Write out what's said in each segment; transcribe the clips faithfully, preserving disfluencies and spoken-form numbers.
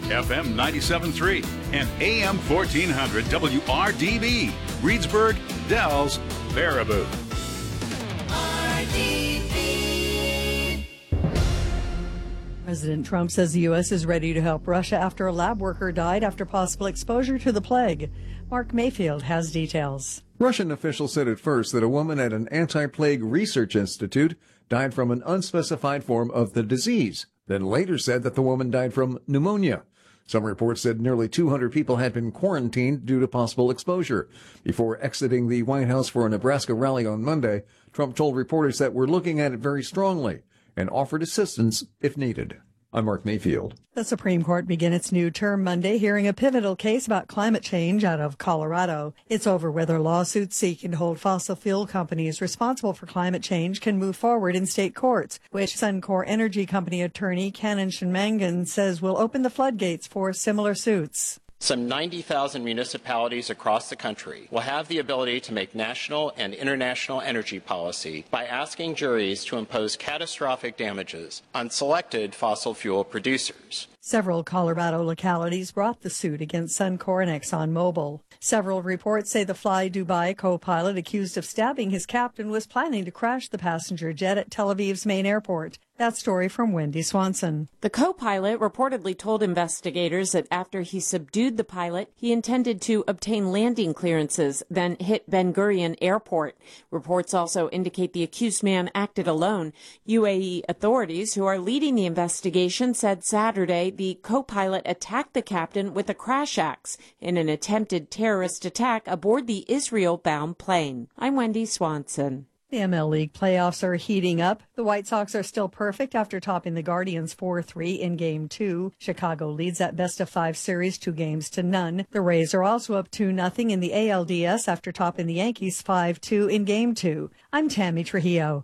F M ninety-seven point three, and A M fourteen hundred W R D B, Reedsburg, Dells, Baraboo. R D B. President Trump says the U S is ready to help Russia after a lab worker died after possible exposure to the plague. Mark Mayfield has details. Russian officials said at first that a woman at an anti-plague research institute died from an unspecified form of the disease, then later said that the woman died from pneumonia. Some reports said nearly two hundred people had been quarantined due to possible exposure. Before exiting the White House for a Nebraska rally on Monday, Trump told reporters that we're looking at it very strongly and offered assistance if needed. I'm Mark Mayfield. The Supreme Court began its new term Monday, hearing a pivotal case about climate change out of Colorado. It's over whether lawsuits seeking to hold fossil fuel companies responsible for climate change can move forward in state courts, which Suncor Energy Company attorney Canon Shenmangan says will open the floodgates for similar suits. Some ninety thousand municipalities across the country will have the ability to make national and international energy policy by asking juries to impose catastrophic damages on selected fossil fuel producers. Several Colorado localities brought the suit against Suncor and ExxonMobil. Several reports say the Fly Dubai co-pilot accused of stabbing his captain was planning to crash the passenger jet at Tel Aviv's main airport. That story from Wendy Swanson. The co-pilot reportedly told investigators that after he subdued the pilot, he intended to obtain landing clearances, then hit Ben Gurion Airport. Reports also indicate the accused man acted alone. U A E authorities who are leading the investigation said Saturday the co-pilot attacked the captain with a crash axe in an attempted terrorist attack aboard the Israel-bound plane. I'm Wendy Swanson. The M L League playoffs are heating up. The White Sox are still perfect after topping the Guardians four three in Game two. Chicago leads that best-of-five series two games to none. The Rays are also up two nothing in the A L D S after topping the Yankees five two in Game two. I'm Tammy Trujillo.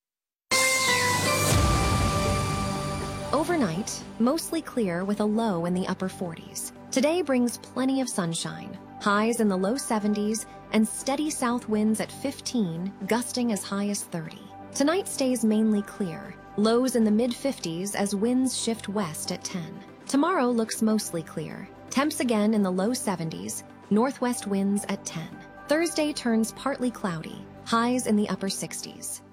Overnight, mostly clear with a low in the upper forties. Today brings plenty of sunshine, highs in the low seventies, and steady south winds at fifteen, gusting as high as thirty. Tonight stays mainly clear, lows in the mid-fifties as winds shift west at ten. Tomorrow looks mostly clear, temps again in the low seventies, northwest winds at ten. Thursday turns partly cloudy, highs in the upper sixties.